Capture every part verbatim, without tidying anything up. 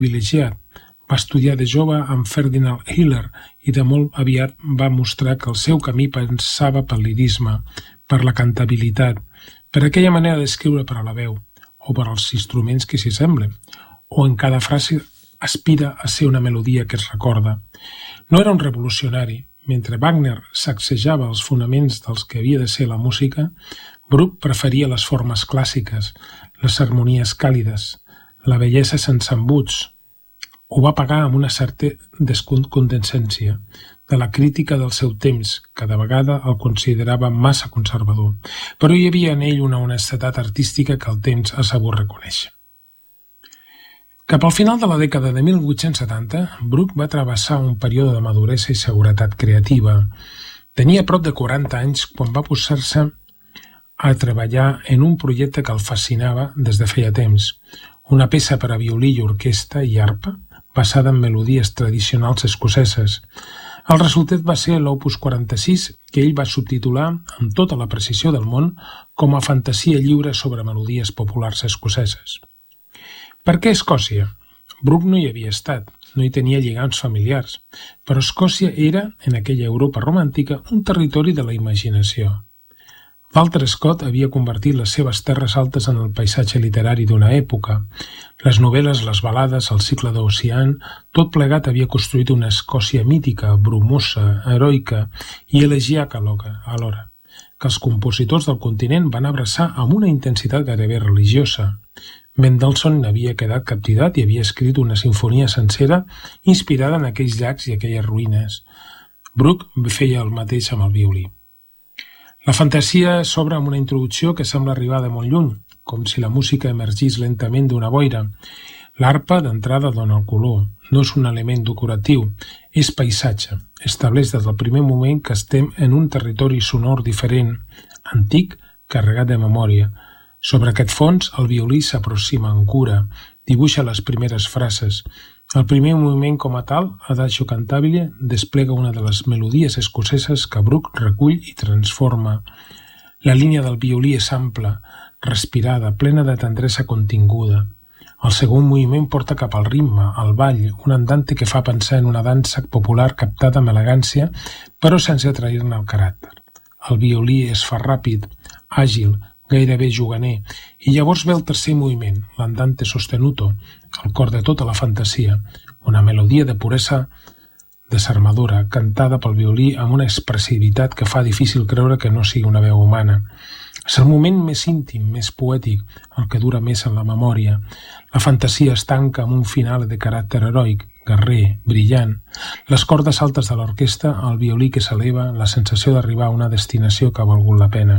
privilegiat. Va estudiar de jove amb Ferdinand Hiller i de molt aviat va mostrar que el seu camí pensava pel lirisme, per la cantabilitat, per aquella manera d'escriure per a la veu o per als instruments que s'hi semblen, o en cada frase aspira a ser una melodia que es recorda. No era un revolucionari. Mentre Wagner sacsejava els fonaments dels que havia de ser la música, Bruch preferia les formes clàssiques, les harmonies càlides, la bellesa sense embuts. Ho va pagar amb una certa descondescència de la crítica del seu temps, que de vegada el considerava massa conservador, però hi havia en ell una honestedat artística que el temps ha sabut reconèixer. Cap al final de la dècada de mil vuit-cents setanta, Bruch va travessar un període de maduresa i seguretat creativa. Tenia prop de quaranta anys quan va posar-se a treballar en un projecte que el fascinava des de feia temps, una peça per a violí i orquestra i arpa basada en melodies tradicionals escoceses. El resultat va ser l'Opus quaranta-sis, que ell va subtitular amb tota la precisió del món com a fantasia lliure sobre melodies populars escoceses. Per què Escòcia? Bruch no hi havia estat, no hi tenia lligams familiars, però Escòcia era, en aquella Europa romàntica, un territori de la imaginació. Walter Scott havia convertit les seves terres altes en el paisatge literari d'una època. Les novel·les, les balades, el cicle d'Ocean, tot plegat havia construït una Escòcia mítica, brumosa, heroica i elegíaca alhora, que els compositors del continent van abraçar amb una intensitat gairebé religiosa. Mendelssohn havia quedat captivat i havia escrit una sinfonia sencera inspirada en aquells llacs i aquelles ruïnes. Bruch feia el mateix amb el violí. La fantasia s'obre amb una introducció que sembla arribar de molt lluny, com si la música emergís lentament d'una boira. L'arpa, d'entrada, dona el color. No és un element decoratiu, és paisatge. Estableix des del primer moment que estem en un territori sonor diferent, antic, carregat de memòria. Sobre aquest fons, el violí s'aproxima en cura, dibuixa les primeres frases. El primer moviment com a tal, Adagio cantabile, desplega una de les melodies escoceses que Bruch recull i transforma. La línia del violí és ampla, respirada, plena de tendresa continguda. El segon moviment porta cap al ritme, al ball, un andante que fa pensar en una dansa popular captada amb elegància, però sense trair-ne el caràcter. El violí es fa ràpid, àgil, gairebé juganer, i llavors ve el tercer moviment, l'andante sostenuto, el cor de tota la fantasia, una melodia de puresa desarmadora, cantada pel violí amb una expressivitat que fa difícil creure que no sigui una veu humana. És el moment més íntim, més poètic, el que dura més en la memòria. La fantasia es tanca amb un final de caràcter heroic, guerrer, brillant. Les cordes altes de l'orquestra, el violí que s'eleva, la sensació d'arribar a una destinació que ha valgut la pena.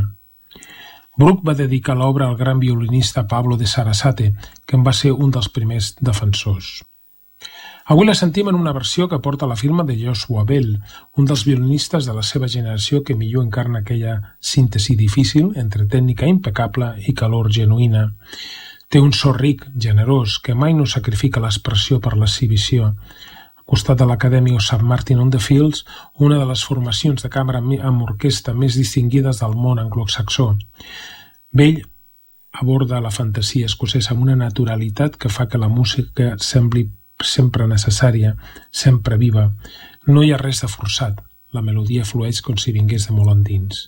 Bruch va dedicar l'obra al gran violinista Pablo de Sarasate, que en va ser un dels primers defensors. Avui la sentim en una versió que porta la firma de Joshua Bell, un dels violinistes de la seva generació que millor encarna aquella síntesi difícil entre tècnica impecable i calor genuïna. Té un so ric, generós, que mai no sacrifica l'expressió per l'exhibició. Al costat de l'Acadèmia Saint Martin on the Fields, una de les formacions de cambra amb orquestra més distingides del món anglosaxó. Bell aborda la fantasia escocesa amb una naturalitat que fa que la música sembli sempre necessària, sempre viva. No hi ha res de forçat. La melodia flueix com si vingués de molt endins.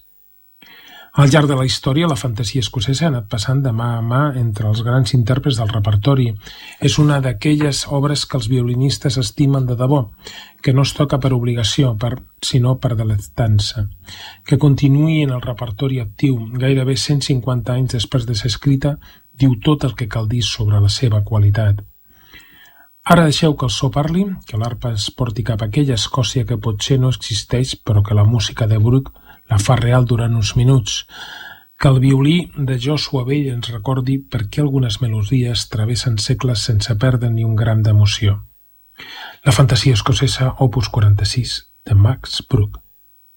Al llarg de la història, la fantasia escocesa ha anat passant de mà a mà entre els grans intèrprets del repertori. És una d'aquelles obres que els violinistes estimen de debò, que no es toca per obligació, per, sinó per delectança. Que continuï en el repertori actiu, gairebé cent cinquanta anys després de ser escrita, diu tot el que cal dir sobre la seva qualitat. Ara deixeu que el so parli, que l'arpa es porti cap a aquella Escòcia que potser no existeix, però que la música de Bruch la fa real durant uns minuts, que el violí de Joshua Bell ens recordi per què algunes melodies travessen segles sense perdre ni un gram d'emoció. La fantasia escocesa, opus quaranta-sis, de Max Bruch.